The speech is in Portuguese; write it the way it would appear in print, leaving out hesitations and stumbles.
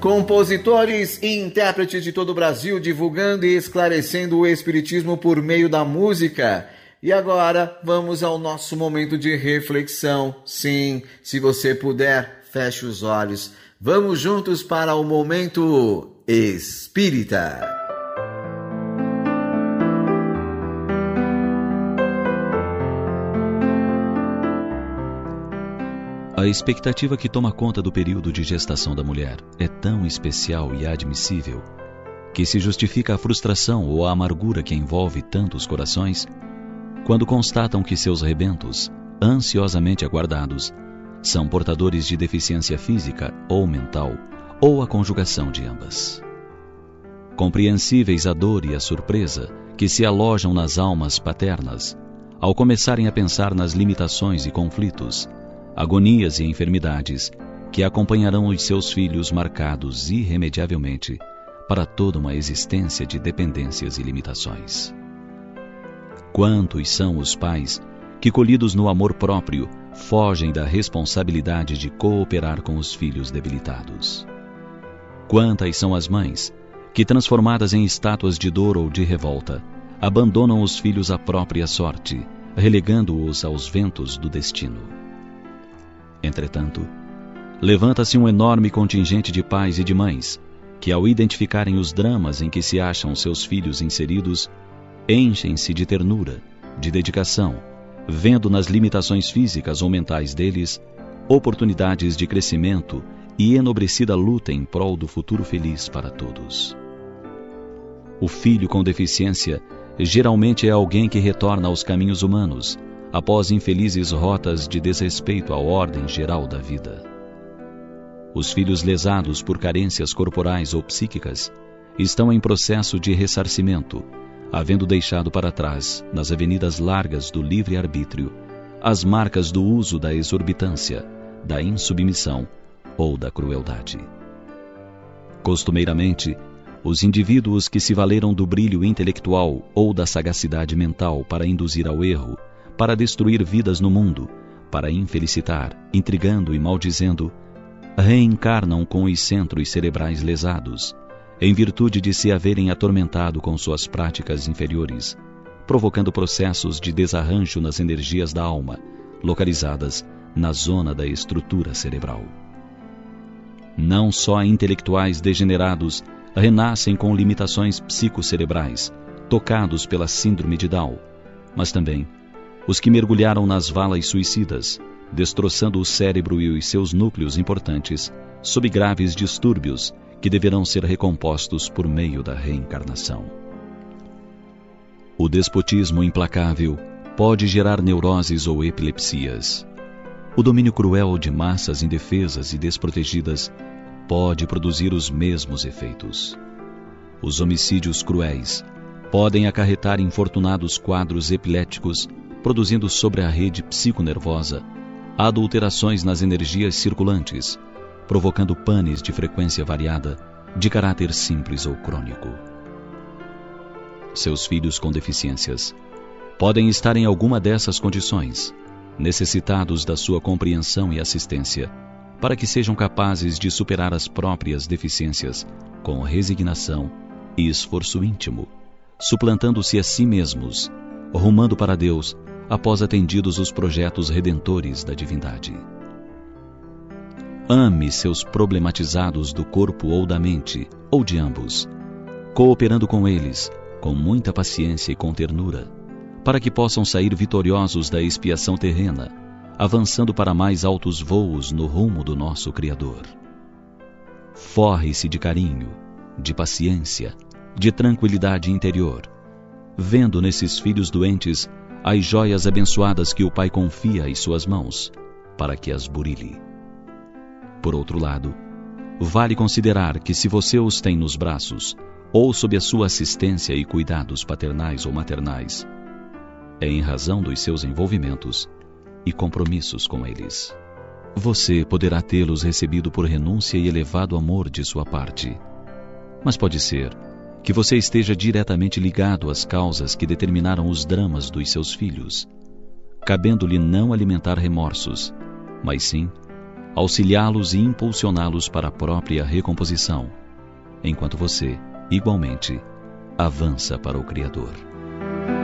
Compositores e intérpretes de todo o Brasil divulgando e esclarecendo o espiritismo por meio da música. E agora vamos ao nosso momento de reflexão. Sim, se você puder, feche os olhos. Vamos juntos para o momento espírita. A expectativa que toma conta do período de gestação da mulher é tão especial e admissível que se justifica a frustração ou a amargura que envolve tantos corações quando constatam que seus rebentos, ansiosamente aguardados, são portadores de deficiência física ou mental, ou a conjugação de ambas. Compreensíveis a dor e a surpresa que se alojam nas almas paternas ao começarem a pensar nas limitações e conflitos, agonias e enfermidades que acompanharão os seus filhos marcados irremediavelmente para toda uma existência de dependências e limitações. Quantos são os pais que, colhidos no amor próprio, fogem da responsabilidade de cooperar com os filhos debilitados? Quantas são as mães que, transformadas em estátuas de dor ou de revolta, abandonam os filhos à própria sorte, relegando-os aos ventos do destino? Entretanto, levanta-se um enorme contingente de pais e de mães que, ao identificarem os dramas em que se acham seus filhos inseridos, enchem-se de ternura, de dedicação, vendo nas limitações físicas ou mentais deles oportunidades de crescimento e enobrecida luta em prol do futuro feliz para todos. O filho com deficiência geralmente é alguém que retorna aos caminhos humanos após infelizes rotas de desrespeito à ordem geral da vida. Os filhos lesados por carências corporais ou psíquicas estão em processo de ressarcimento, havendo deixado para trás, nas avenidas largas do livre-arbítrio, as marcas do uso da exorbitância, da insubmissão ou da crueldade. Costumeiramente, os indivíduos que se valeram do brilho intelectual ou da sagacidade mental para induzir ao erro, para destruir vidas no mundo, para infelicitar, intrigando e maldizendo, reencarnam com os centros cerebrais lesados, em virtude de se haverem atormentado com suas práticas inferiores, provocando processos de desarranjo nas energias da alma, localizadas na zona da estrutura cerebral. Não só intelectuais degenerados renascem com limitações psicocerebrais, tocados pela síndrome de Down, mas também os que mergulharam nas valas suicidas, destroçando o cérebro e os seus núcleos importantes, sob graves distúrbios que deverão ser recompostos por meio da reencarnação. O despotismo implacável pode gerar neuroses ou epilepsias. O domínio cruel de massas indefesas e desprotegidas pode produzir os mesmos efeitos. Os homicídios cruéis podem acarretar infortunados quadros epiléticos, produzindo sobre a rede psiconervosa adulterações nas energias circulantes, provocando panes de frequência variada, de caráter simples ou crônico. Seus filhos com deficiências podem estar em alguma dessas condições, necessitados da sua compreensão e assistência, para que sejam capazes de superar as próprias deficiências com resignação e esforço íntimo, suplantando-se a si mesmos, rumando para Deus após atendidos os projetos redentores da divindade. Ame seus problematizados do corpo ou da mente, ou de ambos, cooperando com eles, com muita paciência e com ternura, para que possam sair vitoriosos da expiação terrena, avançando para mais altos voos no rumo do nosso Criador. Forre-se de carinho, de paciência, de tranquilidade interior, vendo nesses filhos doentes as joias abençoadas que o Pai confia em suas mãos, para que as burile. Por outro lado, vale considerar que se você os tem nos braços, ou sob a sua assistência e cuidados paternais ou maternais, é em razão dos seus envolvimentos e compromissos com eles. Você poderá tê-los recebido por renúncia e elevado amor de sua parte, mas pode ser que você esteja diretamente ligado às causas que determinaram os dramas dos seus filhos, cabendo-lhe não alimentar remorsos, mas sim auxiliá-los e impulsioná-los para a própria recomposição, enquanto você, igualmente, avança para o Criador.